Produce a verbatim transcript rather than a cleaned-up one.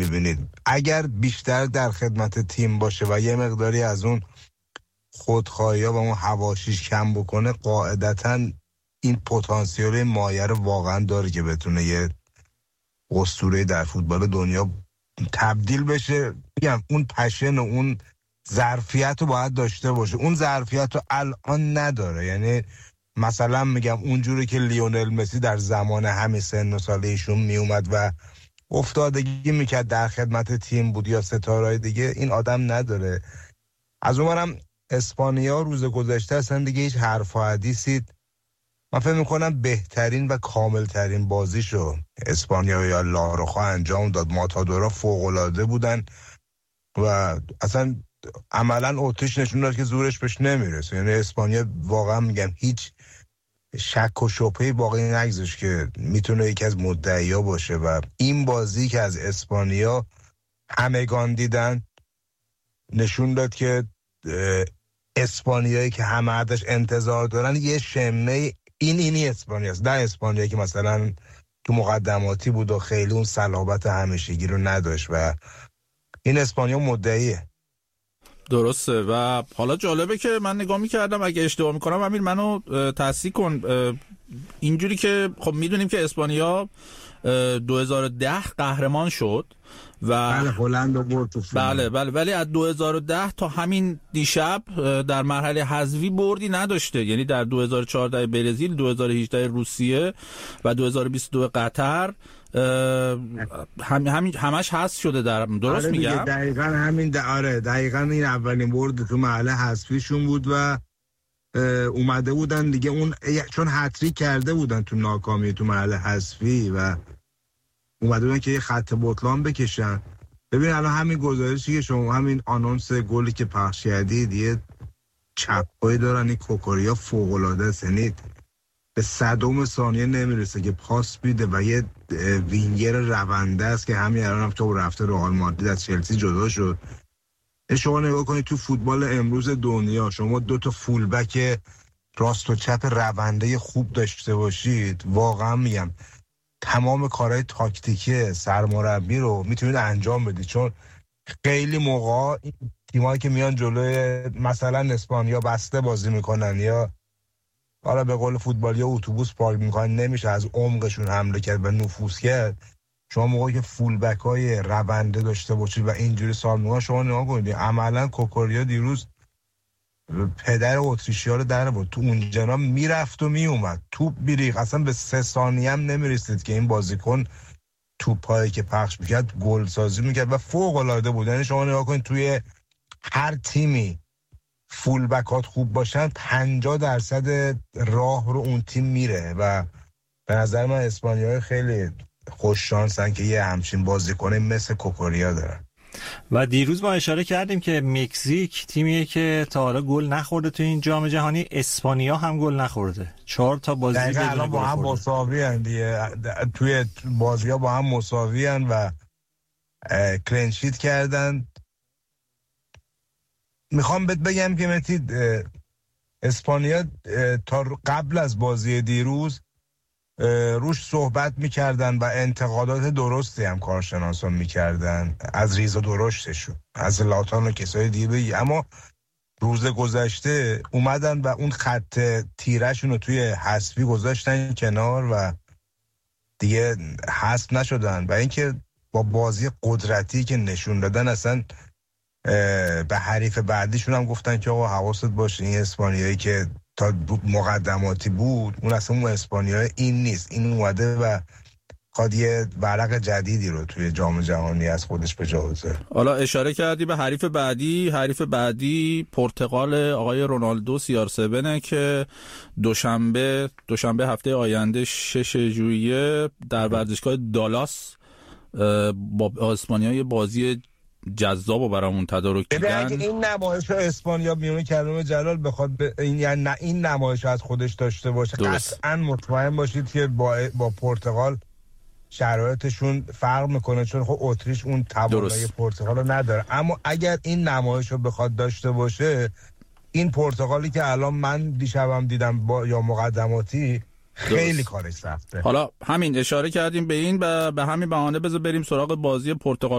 ببینید اگر بیشتر در خدمت تیم باشه و یه مقداری از اون خودخواهی ها و اون حواشیش کم بکنه، قاعدتاً این پتانسیل مایه رو واقعا داره که بتونه یه اسطوره در فوتبال دنیا تبدیل بشه. میگم اون پشن و اون ظرفیت رو باید داشته باشه، اون ظرفیت رو الان نداره. یعنی مثلا میگم اونجوری که لیونل مسی در زمان همه سن و سال ایشون میومد و افتادگی میکرد در خدمت تیم بود یا ستارهای دیگه، این آدم نداره. از اونورم اسپانیا روز گذشته اصلا دیگه هیچ حرف و حدیثی، من فکر میکنم بهترین و کاملترین بازیشو اسپانیا یا لاروخا انجام داد. ماتادورا فوق‌العاده بودن و اصلا عملا اتریش نشون داد که زورش بهش نمیرسه. یعنی اسپانیا واقعا میگم هیچ شک و شبهه‌ای باقی نگذاشت که میتونه یکی از مدعی‌ها باشه و این بازی که از اسپانیا همگان دیدن نشون داد که اسپانیایی که همه ازش انتظار دارن یه شمه این اینی اسپانیاست، نه اسپانیایی که مثلا تو مقدماتی بود و خیلی اون صلابت همیشگی رو نداشت و این اسپانیا مدعیه. درسته. و حالا جالبه که من نگاه میکردم، اگه اشتباه میکنم امیر منو تصحیح کن، اینجوری که خب میدونیم که اسپانیا دو هزار و ده قهرمان شد و بله هلند رو برد تو فینال. بله بله ولی از دو هزار و ده تا همین دیشب در مرحله حذفی بردی نداشته. یعنی در دو هزار و چهارده برزیل، دو هزار و هجده روسیه و دو هزار و بیست و دو قطر هم همین همش حذف شده. در درست آره میگم؟ دقیقاً همین د... آره دقیقاً این اولین برد تو مرحله حذفیشون بود و اومده بودن دیگه اون چون هتریک کرده بودن تو ناکامی تو مرحله حذفی و اومده بودن که یه خط بطلان بکشن. ببین الان همین گزارشی که شما همین آنونس گلی که پخش کردید یه چپایی دارن، این کوکوریا فوق‌العاده است. یعنی به صدم ثانیه نمیرسه که پاس بیده و یه وینگر رونده است که همین الان هم تو رفته رئال مادرید از چلسی جدا شد. شما نگاه کنید تو فوتبال امروز دنیا شما دو تا فول بک راست و چپ رونده خوب داشته باشید، واقعا میگم تمام کارهای تاکتیکی سرمربی رو میتونید انجام بدید. چون خیلی موقع این تیمایی که میان جلوی مثلا اسپانیا بسته بازی میکنن یا حالا به قول فوتبالی اتوبوس پارک میکنن، نمیشه از عمقشون حمله کرد و نفوذ کرد. شما موقعی که فول بک های رونده داشته باشید و اینجوری سال میگن، شما نگاه کنید عملا کوکوریا دیروز پدر اتریشیا رو در بود، تو اون جنا میرفت و میومد، توپ بیریق، اصلا به سه ثانیه هم نمیرسید که این بازیکن توپایی که پخش میکرد گل سازی میکرد و فوق العاده بود. یعنی شما نگاه کنید توی هر تیمی فول بکات خوب باشن پنجاه درصد راه رو اون تیم میره و به نظر من اسپانیایی خیلی خوش شانسن که یه همچین بازیکن مثل کوکوریا دارن. و دیروز ما اشاره کردیم که مکزیک تیمیه که تا حالا گل نخورده تو این جام جهانی، اسپانیا هم گل نخورده، چهار تا بازی بدون گل با هم مساوی ان دیگه، توی بازی‌ها با هم مساوی ان و کلین شیت کردن. میخوام بهت بگم که متید اسپانیا تا قبل از بازی دیروز روش صحبت میکردن و انتقادات درستی هم کارشناسان میکردن از ریز و درشتشون، از لاتان و کسای دیگه بگی، اما روز گذشته اومدن و اون خط تیرشون رو توی حذفی گذاشتن کنار و دیگه حذف نشدن و اینکه با بازی قدرتی که نشون دادن اصلا به حریف بعدیشون هم گفتن که آقا حواست باشه این اسپانیایی که تا مقدماتی بود اون اصلا اون اسپانیایی این نیست، این اومده و خواهد یه ورق جدیدی رو توی جام جهانی از خودش به جا بذاره. حالا اشاره کردی به حریف بعدی، حریف بعدی پرتغال آقای رونالدو سی آر هفت که دوشنبه دوشنبه هفته آینده شش ژوئیه در ورزشگاه دالاس با اسپانیا یه بازی جذابو برامون تدارک کردن. اگه این نمایش اسپانیا بیرون کلمه جلال بخواد ب... این یعنی نه این نمایش از خودش داشته باشه، قطعا مطمئن باشید که با با پرتغال شرایطشون فرق میکنه، چون خب اتریش اون توانایی پرتغال رو نداره. اما اگر این نمایش رو بخواد داشته باشه، این پرتغالی که الان من دیشبم دیدم با یا مقدماتی خیلی درست. کارش رفته. حالا همین اشاره کردیم به این، به همین بهانه بذار بریم سراغ بازی پرتغال